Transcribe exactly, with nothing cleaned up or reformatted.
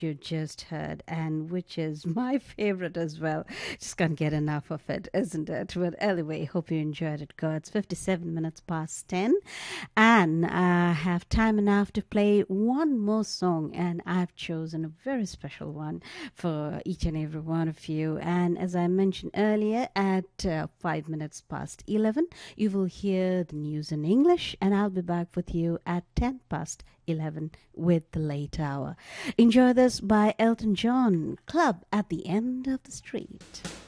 You just heard, and which is my favorite as well. Just can't get enough of it, isn't it? But anyway, hope you enjoyed it, God. It's fifty-seven minutes past ten, and I have time enough to play one more song, and I've chosen a very special one for each and every one of you. And as I mentioned earlier, at uh, five minutes past eleven, you will hear the news in English, and I'll be back with you at ten past eleven with the late hour. Enjoy this by Elton John, Club at the End of the Street.